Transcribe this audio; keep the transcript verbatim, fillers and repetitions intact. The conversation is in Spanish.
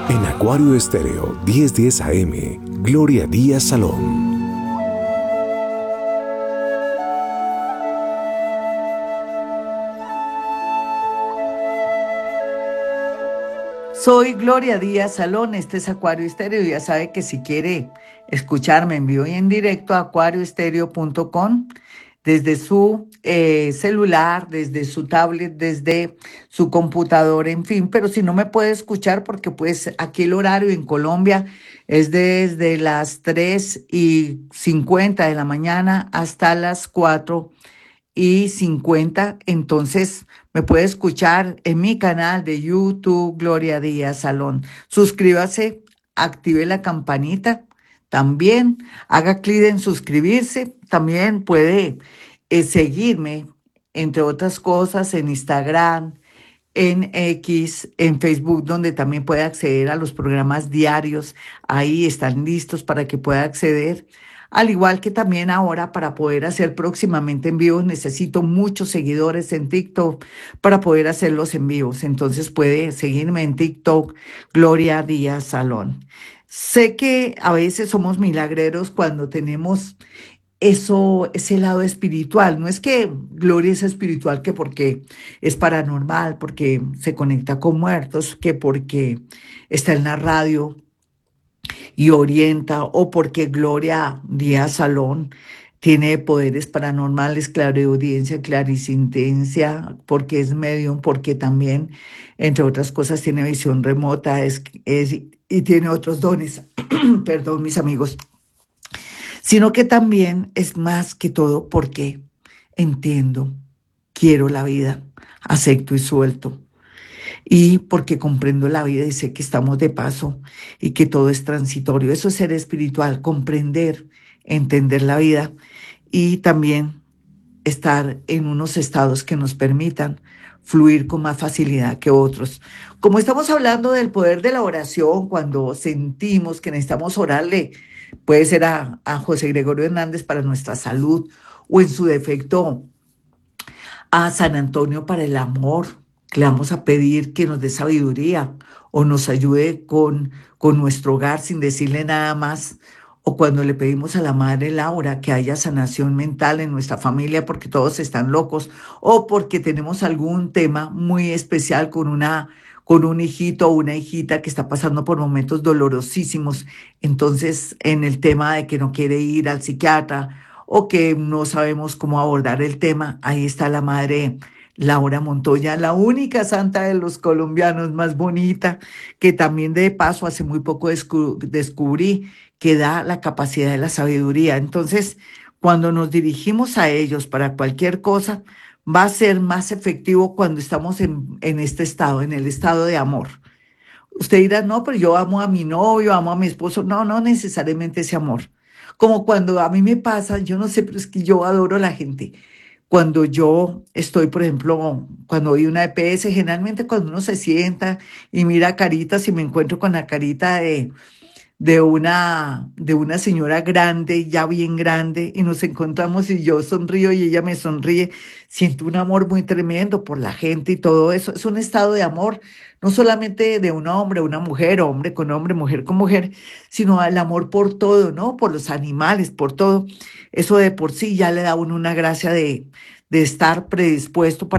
En Acuario Estéreo diez diez A M, Gloria Díaz Salón. Soy Gloria Díaz Salón, este es Acuario Estéreo. Ya sabe que si quiere escucharme en vivo y en directo a acuario estéreo punto com, desde su eh, celular, desde su tablet, desde su computador, en fin. Pero si no me puede escuchar, porque pues aquí el horario en Colombia es desde las tres y cincuenta de la mañana hasta las cuatro y cincuenta. Entonces me puede escuchar en mi canal de YouTube, Gloria Díaz Salón. Suscríbase, active la campanita también, haga clic en suscribirse. También puede eh, seguirme, entre otras cosas, en Instagram, en X, en Facebook, donde también puede acceder a los programas diarios. Ahí están listos para que pueda acceder. Al igual que también ahora, para poder hacer próximamente en vivos, necesito muchos seguidores en TikTok para poder hacer los en vivos. Entonces puede seguirme en TikTok, Gloria Díaz Salón. Sé que a veces somos milagreros cuando tenemos eso, ese lado espiritual. No es que Gloria es espiritual, que porque es paranormal, porque se conecta con muertos, que porque está en la radio y orienta, o porque Gloria Díaz Salón tiene poderes paranormales, clariaudiencia, clarisintencia, porque es medium, porque también, entre otras cosas, tiene visión remota, es, es, y tiene otros dones. Perdón, mis amigos. Sino que también es más que todo porque entiendo, quiero la vida, acepto y suelto. Y porque comprendo la vida y sé que estamos de paso y que todo es transitorio. Eso es ser espiritual, comprender, entender la vida y también estar en unos estados que nos permitan fluir con más facilidad que otros. Como estamos hablando del poder de la oración, cuando sentimos que necesitamos orarle, puede ser a, a José Gregorio Hernández para nuestra salud, o en su defecto a San Antonio para el amor, que le vamos a pedir que nos dé sabiduría o nos ayude con, con nuestro hogar sin decirle nada más. O cuando le pedimos a la Madre Laura que haya sanación mental en nuestra familia porque todos están locos, o porque tenemos algún tema muy especial con una, con un hijito o una hijita que está pasando por momentos dolorosísimos. Entonces, en el tema de que no quiere ir al psiquiatra o que no sabemos cómo abordar el tema, ahí está la Madre Laura Montoya, la única santa de los colombianos, más bonita, que también de paso hace muy poco descu- descubrí que da la capacidad de la sabiduría. Entonces, cuando nos dirigimos a ellos para cualquier cosa, va a ser más efectivo cuando estamos en, en este estado, en el estado de amor. Usted dirá, no, pero yo amo a mi novio, amo a mi esposo. No, no necesariamente ese amor. Como cuando a mí me pasa, yo no sé, pero es que yo adoro a la gente. Cuando yo estoy, por ejemplo, cuando voy a una E P S, generalmente cuando uno se sienta y mira caritas y me encuentro con la carita de de una, de una señora grande, ya bien grande, y nos encontramos y yo sonrío y ella me sonríe. Siento un amor muy tremendo por la gente y todo eso. Es un estado de amor, no solamente de un hombre, una mujer, hombre con hombre, mujer con mujer, sino el amor por todo, ¿no? Por los animales, por todo. Eso de por sí ya le da a uno una gracia de, de estar predispuesto para